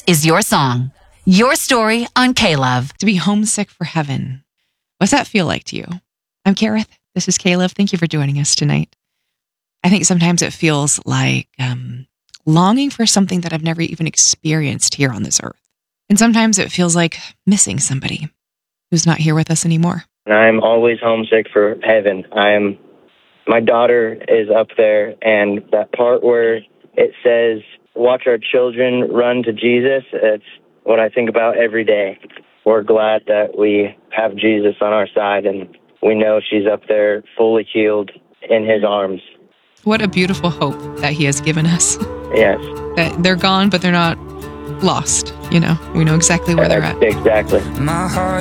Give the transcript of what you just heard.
This is your song, your story on K-Love. To be homesick for heaven. What's that feel like to you? I'm Kareth. This is K-Love. Thank you for joining us tonight. I think sometimes it feels like longing for something that I've never even experienced here on this earth. And sometimes it feels like missing somebody who's not here with us anymore. I'm always homesick for heaven. My daughter is up there, and that part where it says, watch our children run to Jesus, it's what I think about every day. We're glad that we have Jesus on our side, and we know she's up there fully healed in his arms. What a beautiful hope that he has given us. Yes. That they're gone, but they're not lost. You know, we know exactly where they're at. Exactly. My heart